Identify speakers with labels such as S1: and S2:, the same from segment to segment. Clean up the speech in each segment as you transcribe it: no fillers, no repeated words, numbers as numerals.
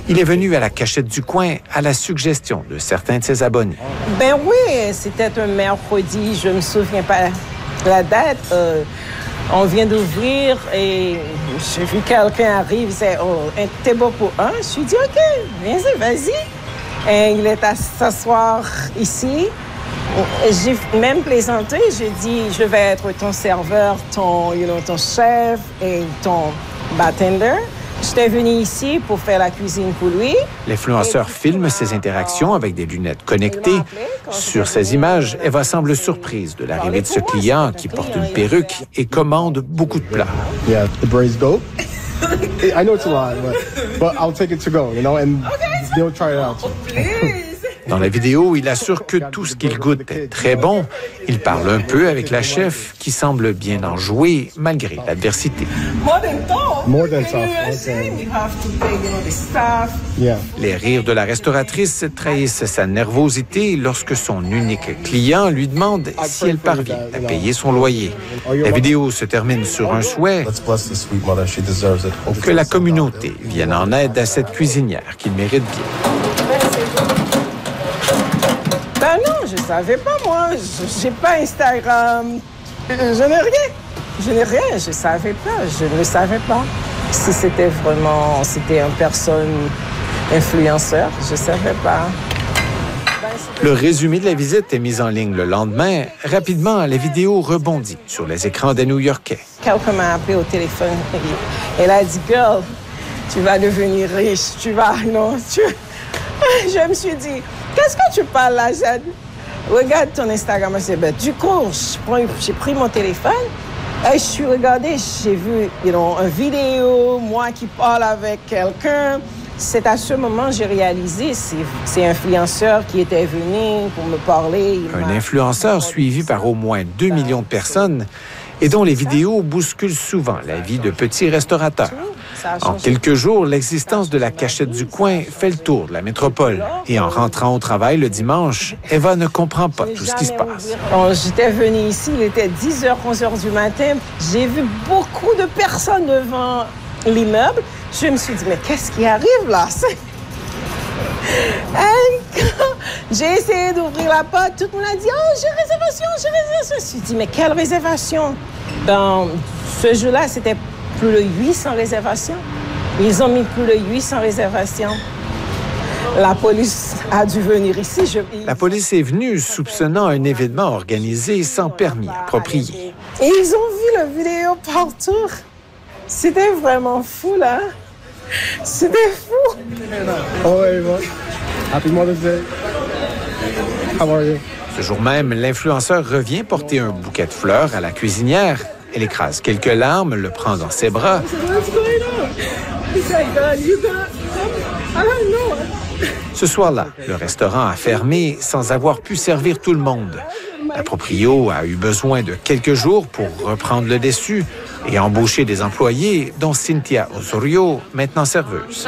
S1: Il est venu à la cachette du coin à la suggestion de certains de ses abonnés.
S2: Ben oui, c'était un mercredi, je me souviens pas la date. On vient d'ouvrir et j'ai vu quelqu'un arrive, il disait, oh, t'es beau pour un? Je lui ai dit, OK, viens-y, vas-y. Et il est à s'asseoir ici. J'ai même plaisanté, j'ai dit, je vais être ton serveur, ton chef et ton bartender. J'étais venue ici pour faire la cuisine pour lui.
S1: L'influenceur filme ses interactions avec des lunettes connectées. Sur ces images, Eva semble surprise de l'arrivée de ce client qui porte une perruque et commande beaucoup de plats.
S3: Yeah, the braised goat. I know it's a lot, but I'll take it to go, and they'll try it out.
S1: Dans la vidéo, il assure que tout ce qu'il goûte est très bon. Il parle un peu avec la chef qui semble bien enjouée malgré l'adversité.
S3: More than tough. Yeah.
S1: Les rires de la restauratrice trahissent sa nervosité lorsque son unique client lui demande si elle parvient à payer son loyer. La vidéo se termine sur un souhait que la communauté vienne en aide à cette cuisinière qu'il mérite bien.
S2: Ben non, je savais pas, moi. J'ai pas Instagram. Je n'ai rien. Je n'ai rien. Je savais pas. Je ne le savais pas. Si c'était un personne influenceur, je savais pas.
S1: Le résumé de la visite est mis en ligne le lendemain. Rapidement, la vidéo rebondit sur les écrans des New-Yorkais.
S2: Quelqu'un m'a appelé au téléphone. Elle a dit, girl, tu vas devenir riche. Tu vas, Je me suis dit, qu'est-ce que tu parles là, Jade? Regarde ton Instagram. Du coup, j'ai pris mon téléphone et je suis regardée, j'ai vu une vidéo, moi qui parle avec quelqu'un. C'est à ce moment que j'ai réalisé, c'est un influenceur qui était venu pour me parler.
S1: Un influenceur suivi par au moins 2 millions de personnes et dont les vidéos bousculent souvent la vie de petits restaurateurs. En quelques jours, l'existence de la cachette du coin fait le tour de la métropole. Et en rentrant au travail le dimanche, Eva ne comprend pas tout ce qui se passe.
S2: Quand j'étais venue ici, il était 10h, 11h du matin. J'ai vu beaucoup de personnes devant l'immeuble. Je me suis dit, mais qu'est-ce qui arrive là? J'ai essayé d'ouvrir la porte. Tout le monde a dit, oh, j'ai réservation. Je me suis dit, mais quelle réservation? Dans ce jour-là, c'était plus de 800 réservations. Ils ont mis plus de 800 réservations. La police a dû venir ici.
S1: La police est venue soupçonnant un événement organisé sans permis approprié.
S2: Et ils ont vu la vidéo partout. C'était vraiment fou, là. C'était fou.
S3: Oh, Eva. Happy Mother's Day. How are you?
S1: Ce jour même, l'influenceur revient porter un bouquet de fleurs à la cuisinière. Elle écrase quelques larmes, le prend dans ses bras. Ce soir-là, le restaurant a fermé sans avoir pu servir tout le monde. La proprio a eu besoin de quelques jours pour reprendre le dessus et embaucher des employés, dont Cynthia Osorio, maintenant serveuse.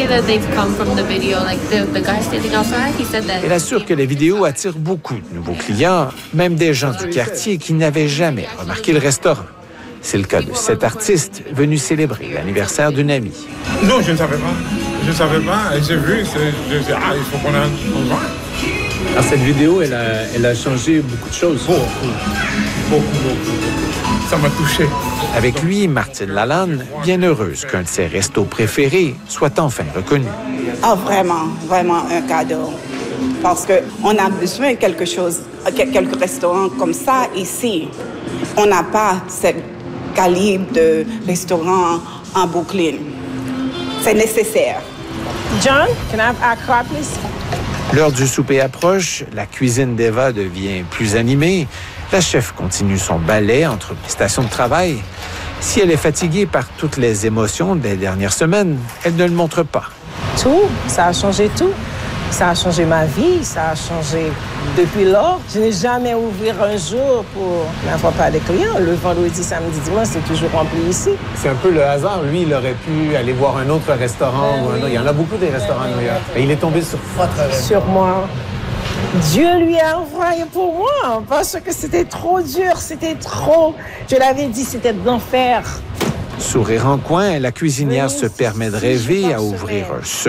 S1: Elle assure que les vidéos attirent beaucoup de nouveaux clients, même des gens du quartier qui n'avaient jamais remarqué le restaurant. C'est le cas de cet artiste venu célébrer l'anniversaire d'une amie.
S4: Non, je ne savais pas. Je ne savais pas. Et j'ai vu, je disais, il faut qu'on aille.
S5: Alors, cette vidéo, elle a changé beaucoup de choses.
S4: Beaucoup. Ça m'a touché.
S1: Avec lui, Martine Lalanne, bien heureuse qu'un de ses restos préférés soit enfin reconnu.
S6: Ah, vraiment un cadeau. Parce qu'on a besoin de quelque chose, quelques restaurants comme ça ici. On n'a pas ce calibre de restaurant en Brooklyn. C'est nécessaire.
S2: John, can I have Accra, please?
S1: L'heure du souper approche, la cuisine d'Eva devient plus animée. La chef continue son balai entre les stations de travail. Si elle est fatiguée par toutes les émotions des dernières semaines, elle ne le montre pas.
S2: Tout, ça a changé tout. Ça a changé ma vie, ça a changé depuis lors. Je n'ai jamais ouvert un jour pour n'avoir pas de clients. Le vendredi, samedi, dimanche, c'est toujours rempli ici.
S5: C'est un peu le hasard. Lui, il aurait pu aller voir un autre restaurant. Il y en a beaucoup des restaurants à New York. Et il est tombé sur votre
S2: sur moi. Dieu lui a envoyé pour moi parce que c'était trop dur, c'était trop... Je l'avais dit, c'était de l'enfer.
S1: Sourire en coin, la cuisinière se permet de rêver à ouvrir un